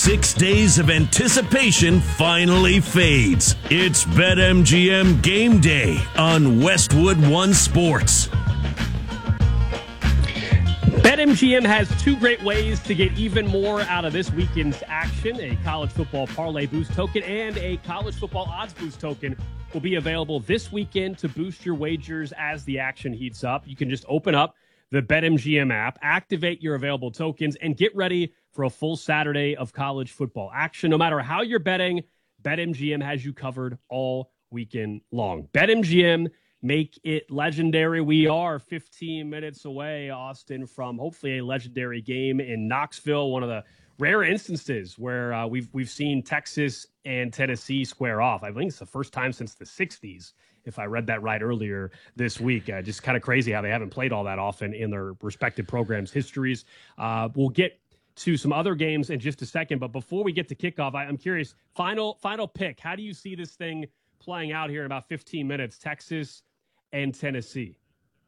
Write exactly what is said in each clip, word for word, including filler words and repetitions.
Six days of anticipation finally fades. It's BetMGM Game Day on Westwood One Sports. BetMGM has two great ways to get even more out of this weekend's action. A college football parlay boost token and a college football odds boost token will be available this weekend to boost your wagers as the action heats up. You can just open up the BetMGM app, activate your available tokens, and get ready for a full Saturday of college football action. No matter how you're betting, BetMGM has you covered all weekend long. BetMGM, make it legendary. We are fifteen minutes away, Austin, from hopefully a legendary game in Knoxville, one of the rare instances where uh, we've we've seen Texas and Tennessee square off. I think it's the first time since the sixties, if I read that right earlier this week. Uh, just kind of crazy how they haven't played all that often in their respective programs' histories. Uh, we'll get to some other games in just a second, but before we get to kickoff, I, I'm curious, final final pick, how do you see this thing playing out here in about fifteen minutes, Texas and Tennessee?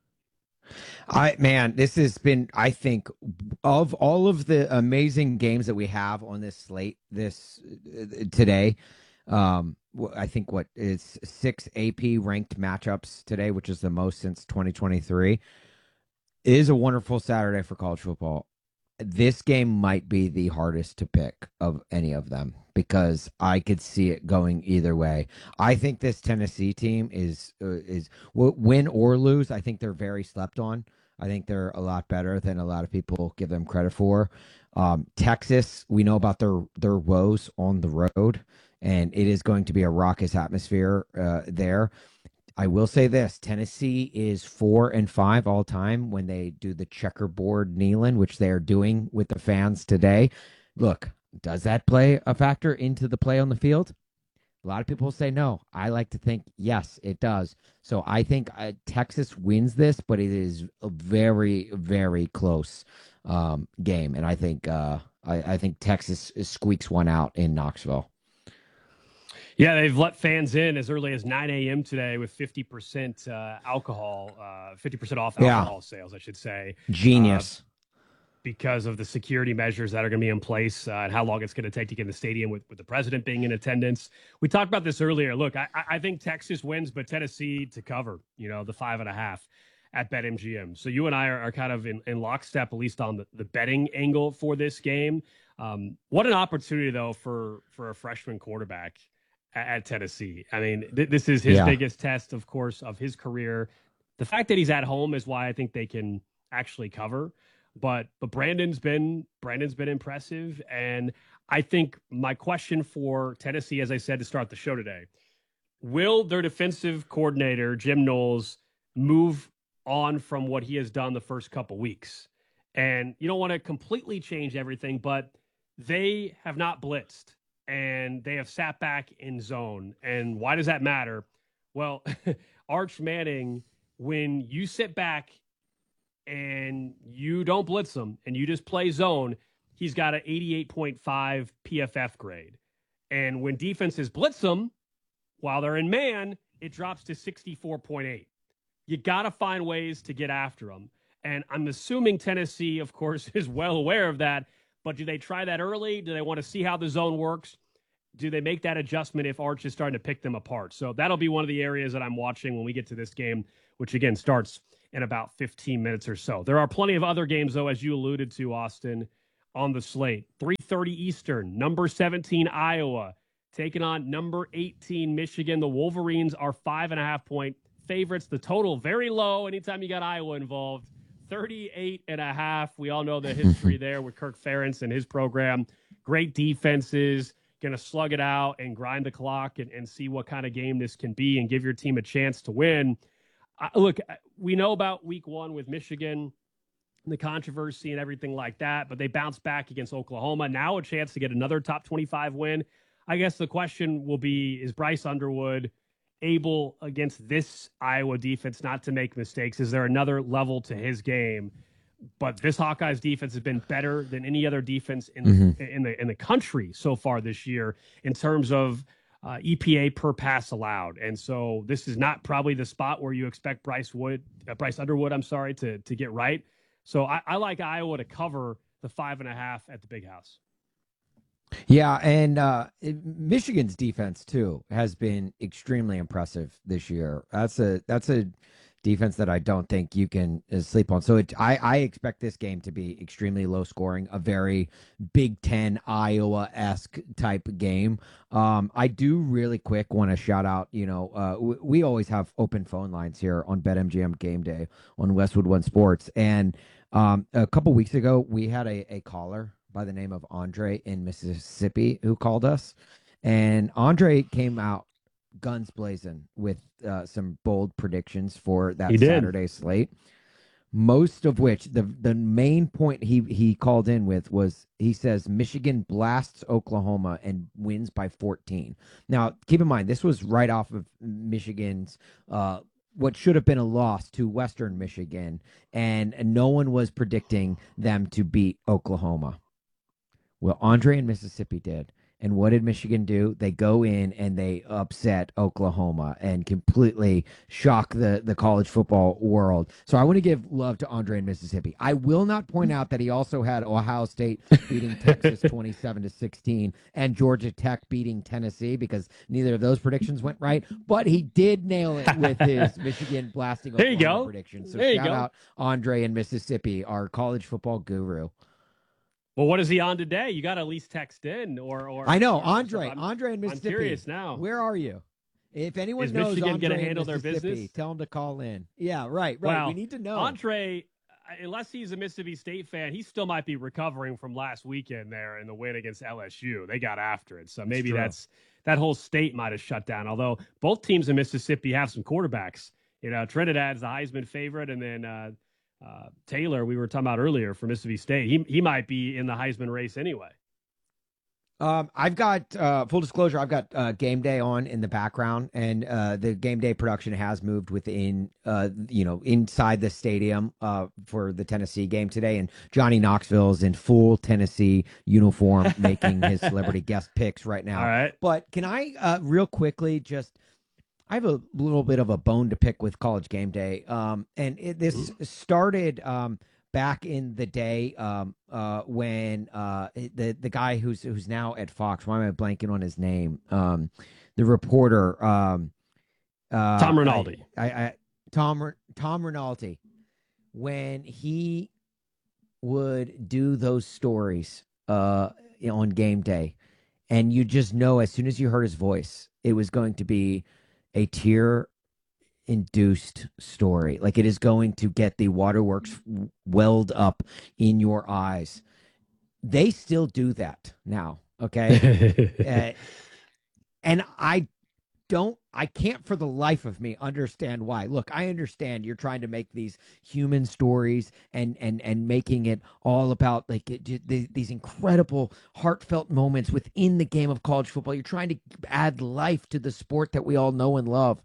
I man, this has been, I think, of all of the amazing games that we have on this slate this uh, today. Um, I think what is six A P ranked matchups today, which is the most since twenty twenty-three. It is a wonderful Saturday for college football. This game might be the hardest to pick of any of them because I could see it going either way. I think this Tennessee team is uh, is win or lose. I think they're very slept on. I think they're a lot better than a lot of people give them credit for. Um, Texas, we know about their their woes on the road, and it is going to be a raucous atmosphere uh, there. I will say this: Tennessee is four and five all time when they do the checkerboard kneeling, which they are doing with the fans today. Look, does that play a factor into the play on the field? A lot of people say no. I like to think yes, it does. So I think uh, Texas wins this, but it is a very, very close um, game, and I think uh, I, I think Texas squeaks one out in Knoxville. Yeah, they've let fans in as early as nine a.m. today with fifty percent uh, alcohol, uh, fifty percent off alcohol yeah. sales, I should say. Genius. Uh, because of the security measures that are going to be in place uh, and how long it's going to take to get in the stadium with, with the president being in attendance. We talked about this earlier. Look, I, I think Texas wins, but Tennessee to cover, you know, the five and a half at BetMGM. So you and I are, are kind of in, in lockstep, at least on the, the betting angle for this game. Um, what an opportunity, though, for, for a freshman quarterback at Tennessee. I mean, th- this is his yeah. biggest test, of course, of his career. The fact that he's at home is why I think they can actually cover. But but Brandon's been Brandon's been impressive, and I think my question for Tennessee, as I said to start the show today, will their defensive coordinator Jim Knowles move on from what he has done the first couple weeks? And you don't want to completely change everything, but they have not blitzed. And they have sat back in zone. And why does that matter? Well, Arch Manning, when you sit back and you don't blitz them and you just play zone, he's got an eighty-eight point five P F F grade. And when defenses blitz them, while they're in man, it drops to sixty-four point eight. You got to find ways to get after them. And I'm assuming Tennessee, of course, is well aware of that. But do they try that early? Do they want to see how the zone works? Do they make that adjustment if Arch is starting to pick them apart? So that'll be one of the areas that I'm watching when we get to this game, which, again, starts in about fifteen minutes or so. There are plenty of other games, though, as you alluded to, Austin, on the slate. three thirty Eastern, number seventeen Iowa, taking on number eighteen Michigan. The Wolverines are five and a half point favorites. The total very low anytime you got Iowa involved. thirty-eight and a half. We all know the history there with Kirk Ferentz and his program. Great defenses, going to slug it out and grind the clock and, and see what kind of game this can be and give your team a chance to win. Uh, look, we know about week one with Michigan, the controversy and everything like that, but they bounced back against Oklahoma. Now a chance to get another top twenty-five win. I guess the question will be, is Bryce Underwood able against this Iowa defense not to make mistakes? Is there another level to his game? But this Hawkeyes defense has been better than any other defense in the, mm-hmm. in the in the country so far this year in terms of uh, E P A per pass allowed. And so this is not probably the spot where you expect Bryce Wood, uh, Bryce Underwood, I'm sorry, to to get right. So I, I like Iowa to cover the five and a half at the Big House. Yeah, and uh, it- Michigan's defense too has been extremely impressive this year. That's a that's a defense that I don't think you can uh, sleep on. So it, I I expect this game to be extremely low scoring, a very Big Ten Iowa esque type game. Um, I do really quick want to shout out. You know, uh, w- we always have open phone lines here on BetMGM Game Day on Westwood One Sports, and um, a couple weeks ago we had a a caller by the name of Andre in Mississippi who called us. And Andre came out guns blazing with uh, some bold predictions for that He did. Saturday slate. Most of which the the main point he he called in with was he says Michigan blasts Oklahoma and wins by fourteen. Now, keep in mind this was right off of Michigan's uh what should have been a loss to Western Michigan, and, and no one was predicting them to beat Oklahoma. Well, Andre in Mississippi did. And what did Michigan do? They go in and they upset Oklahoma and completely shock the, the college football world. So I want to give love to Andre in Mississippi. I will not point out that he also had Ohio State beating Texas twenty-seven to sixteen and Georgia Tech beating Tennessee because neither of those predictions went right. But he did nail it with his Michigan blasting There you Oklahoma go. prediction. So There you shout go. out Andre in Mississippi, our college football guru. Well, what is he on today? You got to at least text in, or or I know or- Andre. I'm, Andre in Mississippi. I'm curious now. Where are you? If anyone Is knows Michigan Andre gonna in handle their Mississippi, business? tell him to call in. Yeah, right, right. Well, we need to know. Andre, unless he's a Mississippi State fan, he still might be recovering from last weekend there in the win against L S U. They got after it, so maybe true. that's that whole state might have shut down. Although both teams in Mississippi have some quarterbacks. You know, Trinidad's the Heisman favorite, and then uh, uh, Taylor, we were talking about earlier for Mississippi State, he he might be in the Heisman race anyway. Um, I've got uh, full disclosure. I've got uh, game day on in the background, and uh, the game day production has moved within, uh, you know, inside the stadium uh, for the Tennessee game today. And Johnny Knoxville is in full Tennessee uniform, making his celebrity guest picks right now. All right. But can I, uh, real quickly, just I have a little bit of a bone to pick with College Game Day, um, and it, this started. Um, Back in the day, um, uh, when uh, the the guy who's who's now at Fox, why am I blanking on his name? Um, the reporter, um, uh, Tom Rinaldi. I, I, I Tom Tom Rinaldi, when he would do those stories uh, on game day, and you just know as soon as you heard his voice, it was going to be a tear induced story. Like it is going to get the waterworks welled up in your eyes. They still do that now. Okay. uh, and I don't, I can't for the life of me understand why. Look, I understand you're trying to make these human stories and, and, and making it all about like it, these incredible heartfelt moments within the game of college football. You're trying to add life to the sport that we all know and love.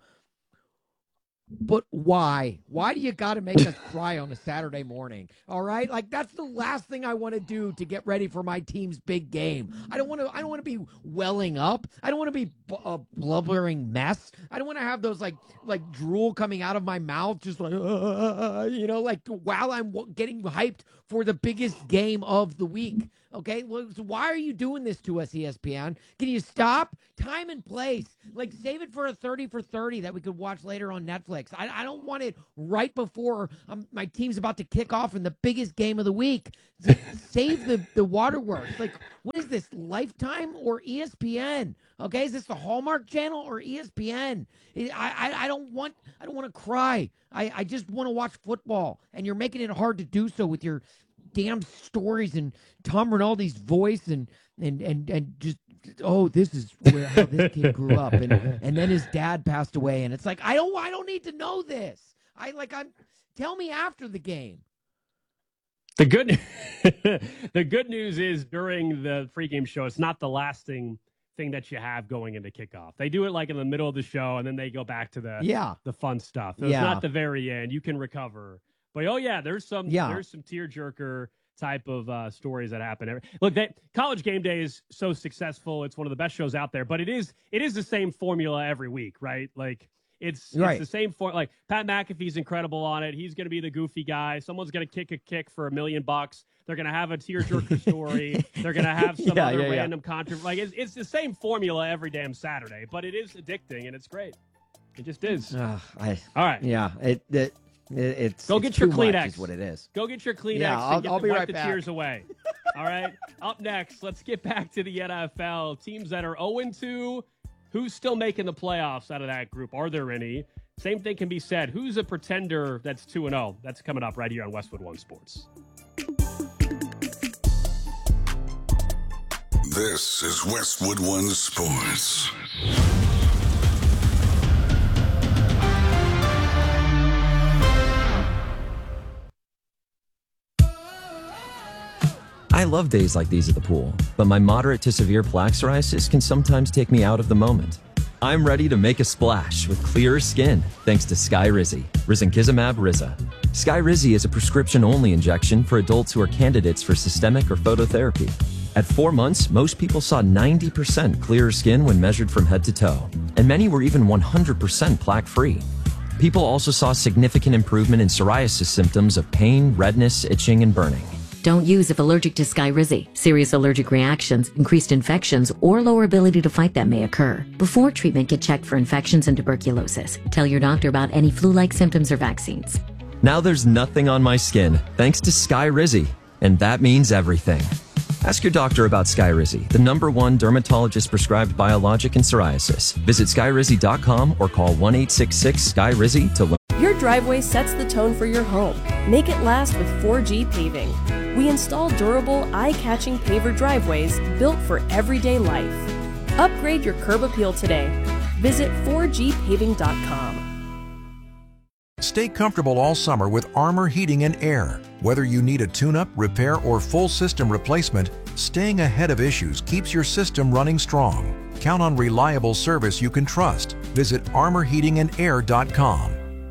But why? Why do you got to make us cry on a Saturday morning? All right, like that's the last thing I want to do to get ready for my team's big game. I don't want to. I don't want to be welling up. I don't want to be a blubbering mess. I don't want to have those like like drool coming out of my mouth, just like uh, you know, like while I'm getting hyped for the biggest game of the week. Okay, well, so why are you doing this to us, E S P N? Can you stop? Time and place. Like, save it for a thirty for thirty that we could watch later on Netflix. I, I don't want it right before um, my team's about to kick off in the biggest game of the week. Save the, the waterworks. Like, what is this, Lifetime or E S P N? Okay, is this the Hallmark Channel or E S P N? I, I, I don't want I don't want to cry. I, I just want to watch football, and you're making it hard to do so with your damn stories and Tom Rinaldi's voice and and and and just oh, this is where how this kid grew up, and and then his dad passed away, and it's like I don't I don't need to know this. I like I'm tell me after the game. The good the good news is during the pregame show, it's not the lasting thing that you have going into kickoff. They do it like in the middle of the show, and then they go back to the yeah the fun stuff. So yeah. It's not the very end. You can recover. But oh yeah, there's some yeah. there's some tearjerker type of uh, stories that happen. Every, look, that College Game Day is so successful. It's one of the best shows out there. But it is it is the same formula every week, right? Like It's, Right. it's the same for like Pat McAfee's incredible on it. He's going to be the goofy guy. Someone's going to kick a kick for a million bucks. They're going to have a tearjerker story. They're going to have some Yeah, other yeah, yeah. random controversy. Like it's, it's the same formula every damn Saturday, but it is addicting and it's great. It just is. Ugh, I, All right. Yeah. It, it, it it's Go it's get your too much Kleenex. is what it is. Go get your Kleenex Yeah, I'll- and get I'll the, be wipe right the back. tears away. All right. Up next, let's get back to the N F L. Teams that are oh and two. Who's still making the playoffs out of that group? Are there any? Same thing can be said. Who's a pretender that's two and oh? That's coming up right here on Westwood One Sports. This is Westwood One Sports. I love days like these at the pool, but my moderate to severe plaque psoriasis can sometimes take me out of the moment. I'm ready to make a splash with clearer skin thanks to Skyrizi, risankizumab Riza. Skyrizi is a prescription-only injection for adults who are candidates for systemic or phototherapy. At four months, most people saw ninety percent clearer skin when measured from head to toe, and many were even one hundred percent plaque-free. People also saw significant improvement in psoriasis symptoms of pain, redness, itching, and burning. Don't use if allergic to Skyrizi. Serious allergic reactions, increased infections, or lower ability to fight them may occur. Before treatment, get checked for infections and tuberculosis. Tell your doctor about any flu-like symptoms or vaccines. Now there's nothing on my skin thanks to Skyrizi, and that means everything. Ask your doctor about Skyrizi, the number one dermatologist-prescribed biologic in psoriasis. Visit skyrizi dot com or call one eight six six sky rizi to learn. Your driveway sets the tone for your home. Make it last with four G Paving. We install durable, eye-catching paver driveways built for everyday life. Upgrade your curb appeal today. Visit four G paving dot com. Stay comfortable all summer with Armor Heating and Air. Whether you need a tune-up, repair, or full system replacement, staying ahead of issues keeps your system running strong. Count on reliable service you can trust. Visit armor heating and air dot com.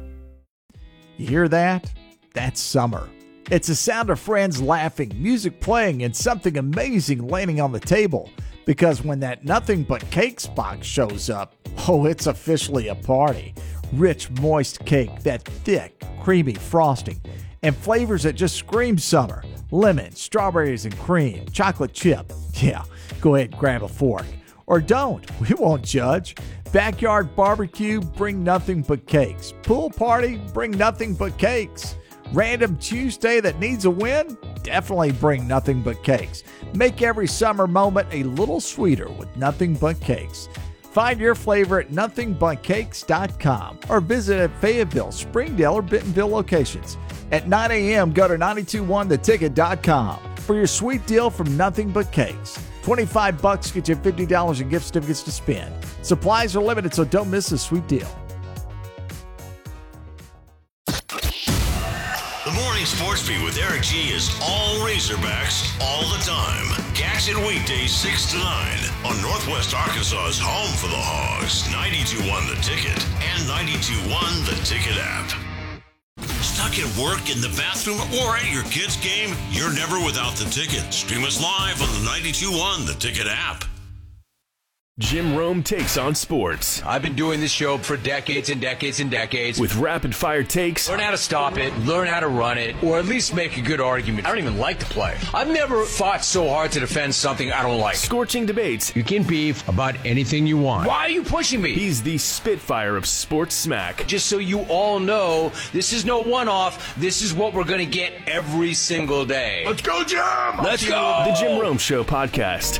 You hear that? That's summer. It's the sound of friends laughing, music playing, and something amazing landing on the table. Because when that Nothing But Cakes box shows up, oh, it's officially a party. Rich, moist cake, that thick, creamy frosting, and flavors that just scream summer. Lemon, strawberries and cream, chocolate chip. Yeah, go ahead and grab a fork. Or don't, we won't judge. Backyard barbecue, bring nothing but cakes. Pool party, bring nothing but cakes. Random Tuesday that needs a win? Definitely bring nothing but cakes. Make every summer moment a little sweeter with Nothing But Cakes. Find your flavor at nothing but cakes dot com or visit at Fayetteville, Springdale, or Bentonville locations. At nine a.m., go to nine two one the ticket dot com for your sweet deal from Nothing But Cakes. twenty-five bucks get you fifty dollars in gift certificates to spend. Supplies are limited, so don't miss this sweet deal. The Morning Sports Beat with Eric G is all Razorbacks all the time. Catch it weekdays six to nine on Northwest Arkansas's home for the Hogs, ninety-two point one The Ticket and ninety-two point one The Ticket app. Stuck at work, in the bathroom, or at your kid's game? You're never without The Ticket. Stream us live on the ninety-two point one The Ticket app. Jim Rome takes on sports. I've been doing this show for decades and decades and decades. With rapid fire takes. Learn how to stop it, learn how to run it, or at least make a good argument. I don't even like to play. I've never fought so hard to defend something I don't like. Scorching debates. You can beef about anything you want. Why are you pushing me? He's the Spitfire of sports smack. Just so you all know, this is no one-off. This is what we're going to get every single day. Let's go, Jim! Let's go! The Jim Rome Show podcast.